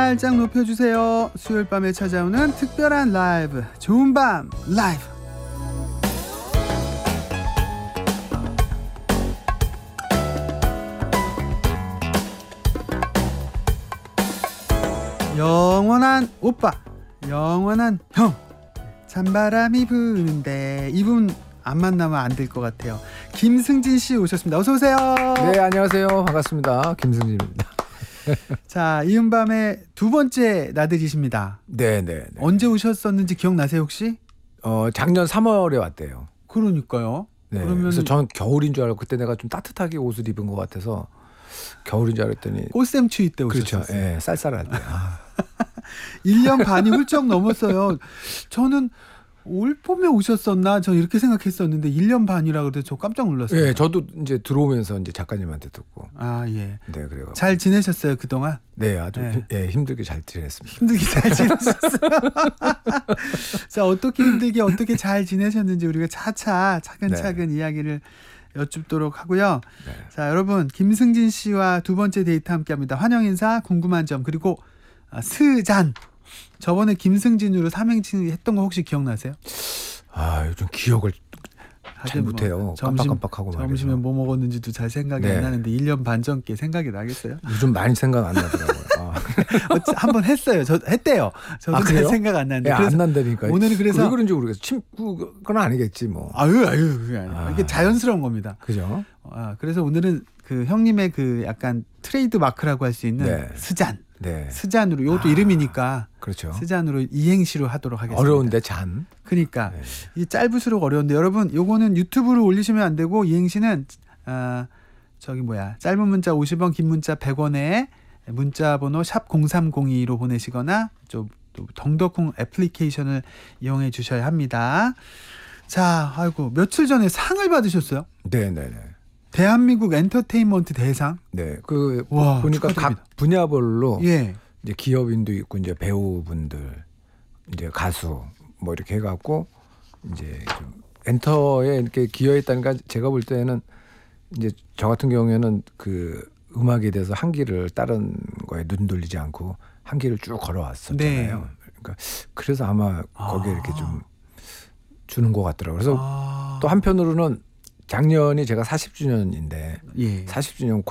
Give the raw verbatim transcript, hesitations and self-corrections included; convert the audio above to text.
살짝 높여주세요. 수요일 밤에 찾아오는 특별한 라이브, 좋은 밤 라이브. 영원한 오빠, 영원한 형. 찬바람이 부는데 이분 안 만나면 안 될 것 같아요. 김승진 씨 오셨습니다. 어서 오세요. 네, 안녕하세요. 반갑습니다. 김승진입니다. 자, 이은밤의 두 번째 나들이십니다. 네, 네, 네. 언제 오셨었는지 기억나세요 혹시? 어, 작년 삼월에 왔대요. 그러니까요. 네. 그러면 그래서 저는 겨울인 줄 알고 그때 내가 좀 따뜻하게 옷을 입은 것 같아서 겨울인 줄 알았더니 꽃샘추위 때 그렇죠. 오셨어요. 예, 쌀쌀할 때. 아. 일 년 반이 훌쩍 넘었어요. 저는 올 봄에 오셨었나? 저 이렇게 생각했었는데 일 년 반이라 그래서 저 깜짝 놀랐어요. 예, 저도 이제 들어오면서 이제 작가님한테 듣고. 아, 예. 네, 그래요. 잘 지내셨어요, 그동안? 네, 아주 네. 힘, 예, 힘들게 잘 지냈습니다. 힘들게 잘 지내셨어요. 자, 어떻게 힘들게 어떻게 잘 지내셨는지 우리가 차차 차근차근 네. 이야기를 여쭙도록 하고요. 네. 자, 여러분, 김승진 씨와 두 번째 데이트 함께합니다. 환영 인사, 궁금한 점, 그리고 아, 스잔. 저번에 김승진으로 삼행시 했던 거 혹시 기억나세요? 아, 요즘 기억을 잘 뭐 못해요. 점심, 깜빡깜빡하고 말이죠. 점심에 뭐 먹었는지도 잘 생각이 네. 안 나는데 일 년 반 전께 생각이 나겠어요? 요즘 많이 생각 안 나더라고요. 아. 한번 했어요. 저 했대요. 저도 아, 잘 생각 안 나는데. 네, 안 난다니까. 오늘은 그래서 왜 그런지 모르겠어. 친구건 아니겠지 뭐. 아유 아유 그게 아니에요. 아. 이게 자연스러운 겁니다. 그죠? 아, 그래서 오늘은 그 형님의 그 약간 트레이드 마크라고 할 수 있는 네. 스잔. 네. 스잔으로 이것도 아, 이름이니까. 그렇죠. 스잔으로 이행시로 하도록 하겠습니다. 어려운데 잔. 그러니까 네. 이 짧을수록 어려운데 여러분 요거는 유튜브로 올리시면 안 되고 이행시는 아 저기 뭐야 짧은 문자 오십 원 긴 문자 백 원에 문자 번호 샵 공삼공이로 보내시거나 좀 또 덩더콩 애플리케이션을 이용해 주셔야 합니다. 자, 아이고 며칠 전에 상을 받으셨어요? 네, 네, 네. 대한민국 엔터테인먼트 대상. 네. 그 와, 보니까 축하드립니다. 각 분야별로 예. 이제 기업인도 있고 이제 배우분들, 이제 가수 뭐 이렇게 해갖고 이제 좀 엔터에 이렇게 기여했다니까 제가 볼 때는 이제 저 같은 경우에는 그 음악에 대해서 한 길을 다른 거에 눈 돌리지 않고 한 길을 쭉 걸어왔었잖아요. 네. 그러니까 그래서 아마 거기에 아. 이렇게 좀 주는 것 같더라고요. 그래서 아. 또 한편으로는 작년이 제가 사십 주년인데 예. 사십 주년